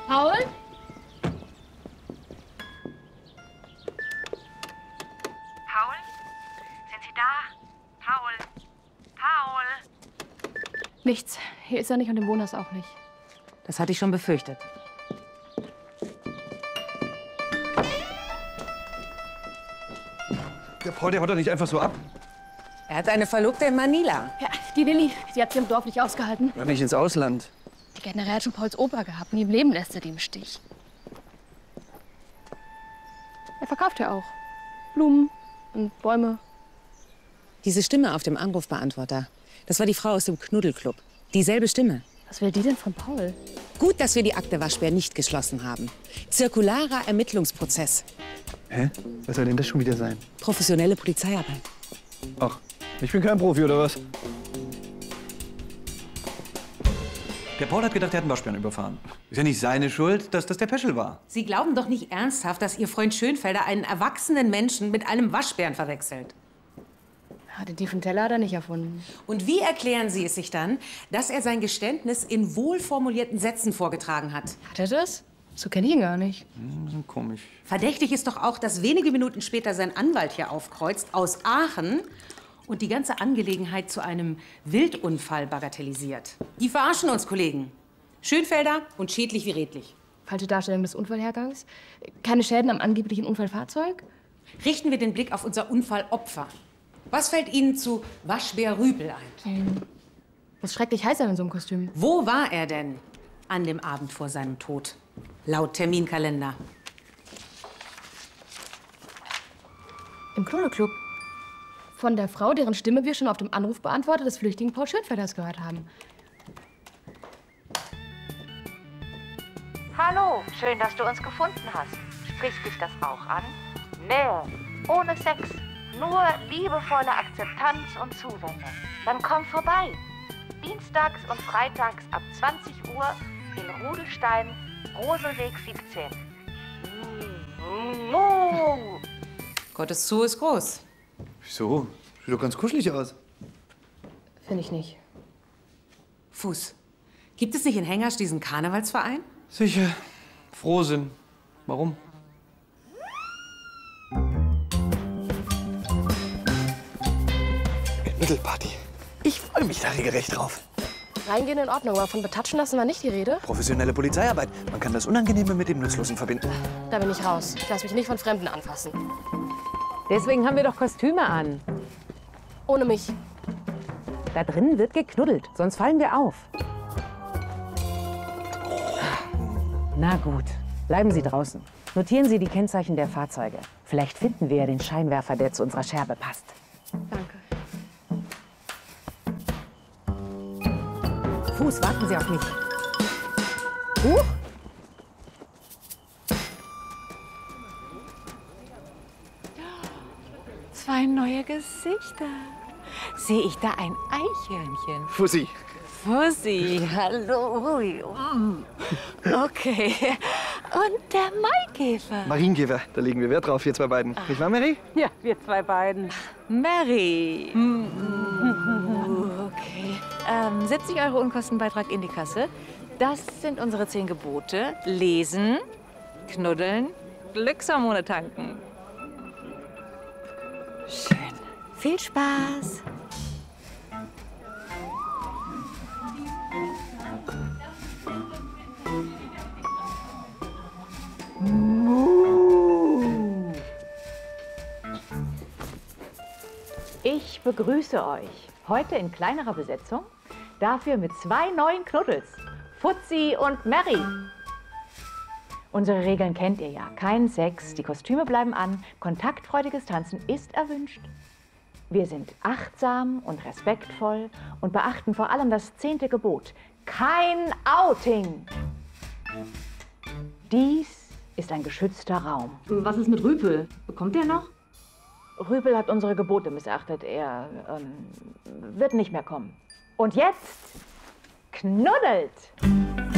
Paul? Paul? Sind Sie da? Paul? Paul? Nichts. Hier ist er nicht und im Wohnhaus auch nicht. Das hatte ich schon befürchtet. Der Paul, der haut doch nicht einfach so ab. Er hat eine Verlobte in Manila. Ja, die Lilly, die hat sie im Dorf nicht ausgehalten. Oder nicht ins Ausland. Die Gärtnerei hat schon Pauls Opa gehabt. Nie im Leben lässt er die im Stich. Er verkauft ja auch. Blumen und Bäume. Diese Stimme auf dem Anrufbeantworter, das war die Frau aus dem Knuddelclub. Dieselbe Stimme. Was will die denn von Paul? Gut, dass wir die Akte Waschbär nicht geschlossen haben. Zirkularer Ermittlungsprozess. Hä? Was soll denn das schon wieder sein? Professionelle Polizeiarbeit. Ach, ich bin kein Profi, oder was? Der Paul hat gedacht, er hat einen Waschbären überfahren. Ist ja nicht seine Schuld, dass das der Peschel war. Sie glauben doch nicht ernsthaft, dass Ihr Freund Schönfelder einen erwachsenen Menschen mit einem Waschbären verwechselt. Den tiefen Teller hat er nicht erfunden. Und wie erklären Sie es sich dann, dass er sein Geständnis in wohlformulierten Sätzen vorgetragen hat? Hat er das? So kenne ich ihn gar nicht. Komisch. Verdächtig ist doch auch, dass wenige Minuten später sein Anwalt hier aufkreuzt, aus Aachen, und die ganze Angelegenheit zu einem Wildunfall bagatellisiert. Die verarschen uns, Kollegen. Schönfelder und schädlich wie redlich. Falsche Darstellung des Unfallhergangs. Keine Schäden am angeblichen Unfallfahrzeug. Richten wir den Blick auf unser Unfallopfer. Was fällt Ihnen zu Waschbär Rüpel ein? Muss schrecklich heiß sein in so einem Kostüm. Wo war er denn an dem Abend vor seinem Tod? Laut Terminkalender. Im Knuddelclub. Von der Frau, deren Stimme wir schon auf dem Anrufbeantworter des flüchtigen Paul Schönfelders gehört haben. Hallo, schön, dass du uns gefunden hast. Spricht dich das auch an? Nähe, ohne Sex, nur liebevolle Akzeptanz und Zuwendung. Dann komm vorbei. Dienstags und freitags ab 20 Uhr in Rudelstein, Roselweg 17. Gottes Zoo ist groß. Wieso? Sieht doch ganz kuschelig aus. Finde ich nicht. Fuß. Gibt es nicht in Hengersch diesen Karnevalsverein? Sicher. Frohsinn. Warum? Mittelparty. Ich freue mich da regelrecht drauf. Reingehen in Ordnung, aber von betatschen lassen war nicht die Rede. Professionelle Polizeiarbeit. Man kann das Unangenehme mit dem Nutzlosen verbinden. Da bin ich raus. Ich lasse mich nicht von Fremden anfassen. Deswegen haben wir doch Kostüme an. Ohne mich. Da drinnen wird geknuddelt, sonst fallen wir auf. Na gut, bleiben Sie draußen. Notieren Sie die Kennzeichen der Fahrzeuge. Vielleicht finden wir ja den Scheinwerfer, der zu unserer Scherbe passt. Danke. Fuß, warten Sie auf mich. Huch! Zwei neue Gesichter. Sehe ich da ein Eichhörnchen? Fussi. Fussi, hallo. Okay. Und der Maikäfer. Marienkäfer. Da legen wir Wert drauf, wir zwei beiden. Nicht wahr, Mary? Ja, wir zwei beiden. Mary. Okay. 70 € Unkostenbeitrag in die Kasse. Das sind unsere 10 Gebote. Lesen, knuddeln, Glückshormone tanken. Schön. Viel Spaß. Ich begrüße euch heute in kleinerer Besetzung, dafür mit 2 neuen Knuddels, Fuzzi und Mary. Unsere Regeln kennt ihr ja. Kein Sex, die Kostüme bleiben an, kontaktfreudiges Tanzen ist erwünscht. Wir sind achtsam und respektvoll und beachten vor allem das 10. Gebot. Kein Outing! Dies ist ein geschützter Raum. Was ist mit Rüpel? Bekommt er noch? Rüpel hat unsere Gebote missachtet. Er wird nicht mehr kommen. Und jetzt knuddelt!